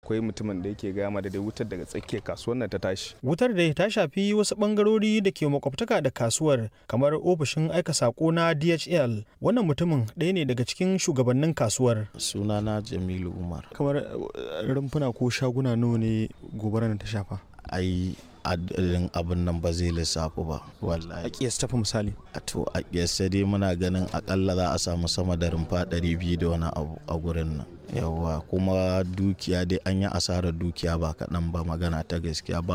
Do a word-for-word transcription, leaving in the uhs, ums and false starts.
akwai mutumin da yake gama da dai wutar daga tsakiyar kasuwar nan ta tashi. Wutar da ta shafi wasu bangarori da ke makwabtaka da kasuwar kamar ofishin aika sako na D H L. Wannan mutumin ɗaya ne daga cikin shugabannin kasuwar. Sunana Jamilu Umar. Kamar rumfuna ko shaguna nawa ne gobarar ta shafa? Ai adadin abin nan ba zai lissafu ba wallahi. A kiyasta fa misali. To a kiyasta dai muna ganin akalla za a samu sama da rumfa ɗari biyu da wani abu a gurin nan. Yawwa kuma dukiya dai an yi asarar dukiya ba kaɗan ba, magana ta gaskiya ba